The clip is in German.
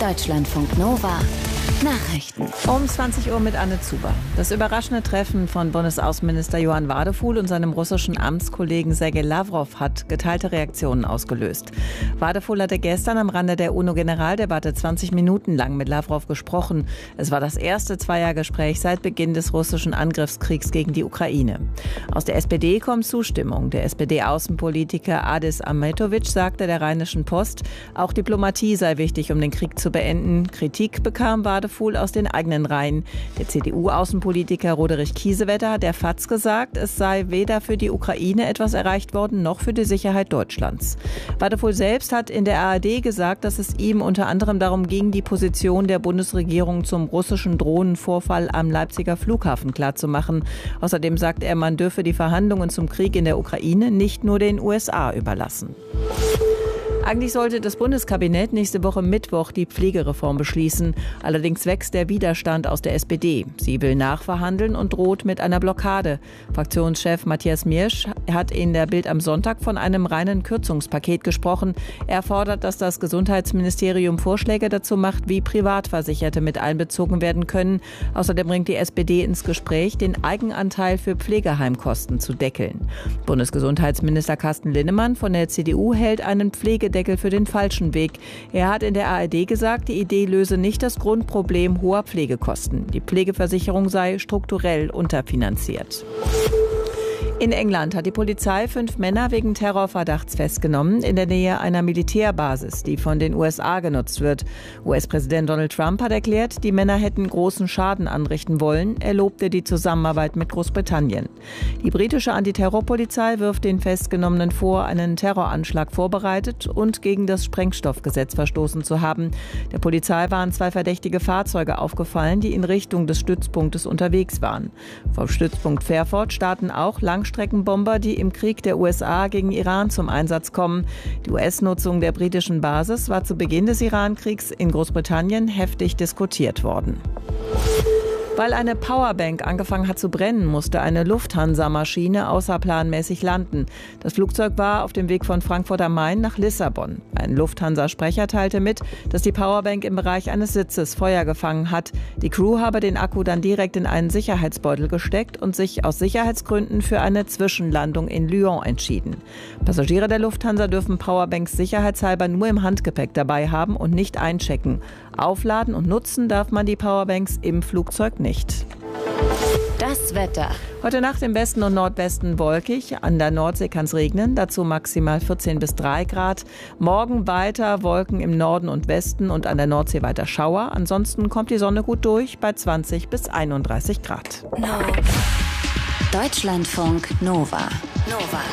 Deutschlandfunk Nova Nachrichten. Um 20 Uhr mit Anne Zuber. Das überraschende Treffen von Bundesaußenminister Johann Wadephul und seinem russischen Amtskollegen Sergei Lavrov hat geteilte Reaktionen ausgelöst. Wadephul hatte gestern am Rande der UNO-Generaldebatte 20 Minuten lang mit Lavrov gesprochen. Es war das erste Zweiergespräch seit Beginn des russischen Angriffskriegs gegen die Ukraine. Aus der SPD kommt Zustimmung. Der SPD-Außenpolitiker Adis Ahmetovic sagte der Rheinischen Post, auch Diplomatie sei wichtig, um den Krieg zu beenden. Kritik bekam Wadephul aus den eigenen Reihen. Der CDU-Außenpolitiker Roderich Kiesewetter hat der FAZ gesagt, es sei weder für die Ukraine etwas erreicht worden, noch für die Sicherheit Deutschlands. Wadephul selbst hat in der ARD gesagt, dass es ihm unter anderem darum ging, die Position der Bundesregierung zum russischen Drohnenvorfall am Leipziger Flughafen klarzumachen. Außerdem sagt er, man dürfe die Verhandlungen zum Krieg in der Ukraine nicht nur den USA überlassen. Eigentlich sollte das Bundeskabinett nächste Woche Mittwoch die Pflegereform beschließen. Allerdings wächst der Widerstand aus der SPD. Sie will nachverhandeln und droht mit einer Blockade. Fraktionschef Matthias Miersch hat in der Bild am Sonntag von einem reinen Kürzungspaket gesprochen. Er fordert, dass das Gesundheitsministerium Vorschläge dazu macht, wie Privatversicherte mit einbezogen werden können. Außerdem bringt die SPD ins Gespräch, den Eigenanteil für Pflegeheimkosten zu deckeln. Bundesgesundheitsminister Carsten Linnemann von der CDU hält einen Pflegedeckel für den falschen Weg. Er hat in der ARD gesagt, die Idee löse nicht das Grundproblem hoher Pflegekosten. Die Pflegeversicherung sei strukturell unterfinanziert. In England hat die Polizei 5 Männer wegen Terrorverdachts festgenommen in der Nähe einer Militärbasis, die von den USA genutzt wird. US-Präsident Donald Trump hat erklärt, die Männer hätten großen Schaden anrichten wollen. Er lobte die Zusammenarbeit mit Großbritannien. Die britische Antiterrorpolizei wirft den Festgenommenen vor, einen Terroranschlag vorbereitet und gegen das Sprengstoffgesetz verstoßen zu haben. Der Polizei waren 2 verdächtige Fahrzeuge aufgefallen, die in Richtung des Stützpunktes unterwegs waren. Vom Stützpunkt Fairford starten auch Langstreckenbomber, die im Krieg der USA gegen Iran zum Einsatz kommen. Die US-Nutzung der britischen Basis war zu Beginn des Iran-Kriegs in Großbritannien heftig diskutiert worden. Weil eine Powerbank angefangen hat zu brennen, musste eine Lufthansa-Maschine außerplanmäßig landen. Das Flugzeug war auf dem Weg von Frankfurt am Main nach Lissabon. Ein Lufthansa-Sprecher teilte mit, dass die Powerbank im Bereich eines Sitzes Feuer gefangen hat. Die Crew habe den Akku dann direkt in einen Sicherheitsbeutel gesteckt und sich aus Sicherheitsgründen für eine Zwischenlandung in Lyon entschieden. Passagiere der Lufthansa dürfen Powerbanks sicherheitshalber nur im Handgepäck dabei haben und nicht einchecken. Aufladen und nutzen darf man die Powerbanks im Flugzeug nicht. Das Wetter. Heute Nacht im Westen und Nordwesten wolkig. An der Nordsee kann es regnen, dazu maximal 14 bis 3 Grad. Morgen weiter Wolken im Norden und Westen und an der Nordsee weiter Schauer. Ansonsten kommt die Sonne gut durch bei 20 bis 31 Grad. Deutschlandfunk Nova.